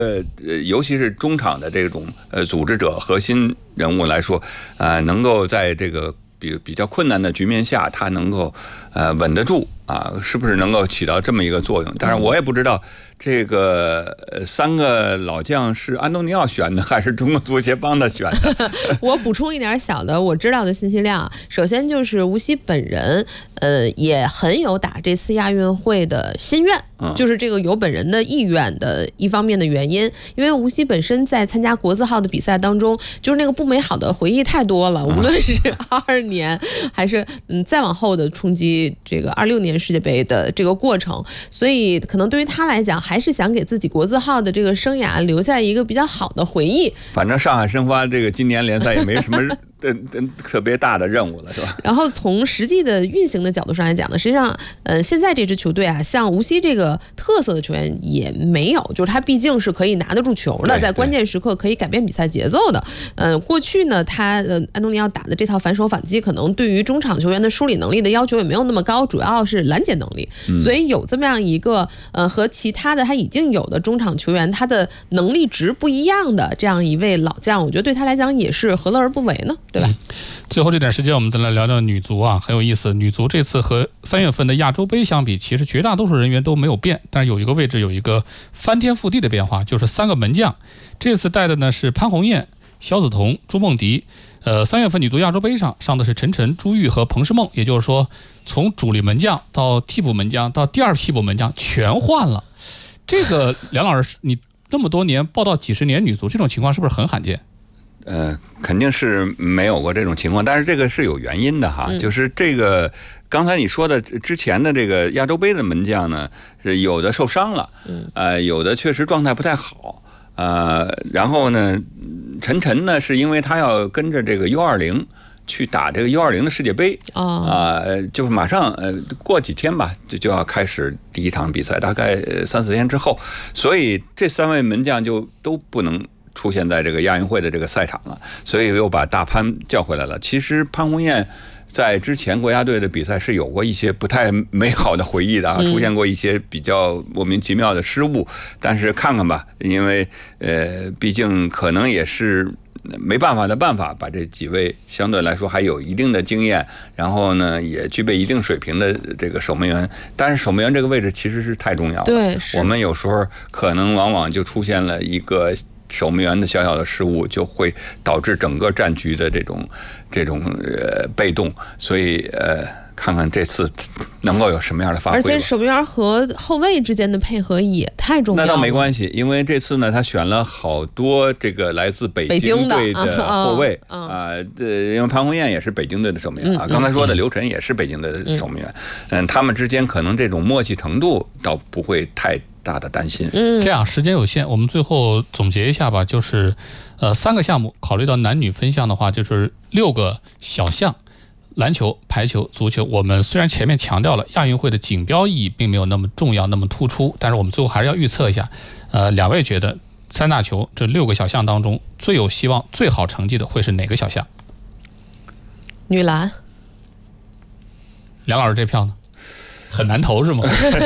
尤其是中场的这种组织者、核心人物来说，能够在这个比较困难的局面下，他能够稳得住啊，是不是能够起到这么一个作用？当然，我也不知道这个3个老将是安东尼奥选的，还是中国足协帮他选的。 我补充一点小的我知道的信息量，首先就是吴曦本人，也很有打这次亚运会的心愿。就是这个有本人的意愿的一方面的原因，因为吴曦本身在参加国字号的比赛当中，就是那个不美好的回忆太多了，无论是22年还是再往后的冲击这个26年世界杯的这个过程，所以可能对于他来讲，还是想给自己国字号的这个生涯留下一个比较好的回忆。 反正上海申花这个今年联赛也没什么特别大的任务了，是吧？ 然后从实际的运行的角度上来讲呢，实际上，现在这支球队啊，像无锡这个特色的球员也没有，就是他毕竟是可以拿得住球的，在关键时刻可以改变比赛节奏的。过去呢，他安东尼奥打的这套反手反击，可能对于中场球员的梳理能力的要求也没有那么高，主要是拦截能力。所以有这么样一个和其他的他已经有的中场球员他的能力值不一样的这样一位老将，我觉得对他来讲也是何乐而不为呢？对吧？ 最后这点时间，我们再来聊聊女足啊，很有意思。女足这次和3月份的亚洲杯相比，其实绝大多数人员都没有变，但是有一个位置有一个翻天覆地的变化，就是3个门将。这次带的呢是潘虹艳、肖梓彤、朱梦迪。3月份女足亚洲杯上的是陈晨、朱玉和彭诗梦，也就是说，从主力门将到替补门将到第二替补门将全换了。这个梁老师，你这么多年报道几十年女足，这种情况是不是很罕见？ 肯定是没有过这种情况，但是这个是有原因的哈，就是这个刚才你说的之前的这个亚洲杯的门将呢，是有的受伤了，有的确实状态不太好，然后呢，陈晨呢是因为他要跟着这个 U20 去打这个 U20 的世界杯就是马上过几天吧就要开始第一场比赛，大概3-4天之后，所以这3位门将就都不能出现在这个亚运会的这个赛场了，所以又把大潘叫回来了。其实潘虹艳在之前国家队的比赛是有过一些不太美好的回忆的出现过一些比较莫名其妙的失误，但是看看吧，因为毕竟可能也是没办法的办法，把这几位相对来说还有一定的经验，然后呢也具备一定水平的这个守门员，但是守门员这个位置其实是太重要了。 对， 我们有时候可能往往就出现了一个守门员的小小的失误，就会导致整个战局的这种被动，所以看看这次能够有什么样的发挥。 而且守门员和后卫之间的配合也太重要了。 那倒没关系，因为这次呢，他选了好多这个来自北京队的后卫因为潘虹艳也是北京队的守门员刚才说的刘晨也是北京队的守门员，他们之间可能这种默契程度倒不会太大的担心。 这样时间有限，我们最后总结一下吧，就是3个项目，考虑到男女分项的话，就是6个小项。篮球、排球、足球，我们虽然前面强调了亚运会的锦标意义并没有那么重要、那么突出，但是我们最后还是要预测一下。2位觉得3大球这6个小项当中最有希望、最好成绩的会是哪个小项？ 女篮。 梁老师这票呢？很难投是吗？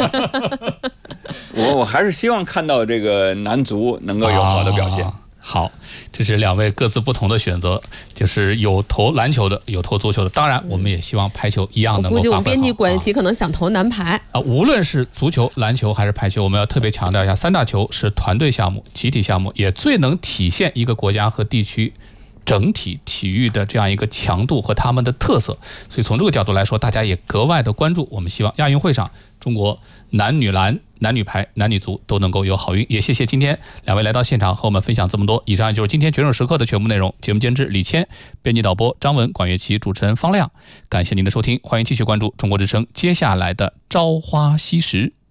我还是希望看到这个男足能够有好的表现。 好，这是2位各自不同的选择，就是有投篮球的，有投足球的。当然，我们也希望排球一样能够发挥好。 我估计我们编辑关系可能想投男排无论是足球、篮球还是排球，我们要特别强调一下，3大球是团队项目、集体项目，也最能体现一个国家和地区整体体育的这样一个强度和他们的特色。所以从这个角度来说，大家也格外的关注。我们希望亚运会上中国男女篮、男女排、男女足都能够有好运。也谢谢今天2位来到现场和我们分享这么多。以上就是今天决胜时刻的全部内容。节目监制李谦，编辑导播张文、管乐琪，主持人方亮。感谢您的收听，欢迎继续关注中国之声接下来的朝花夕拾。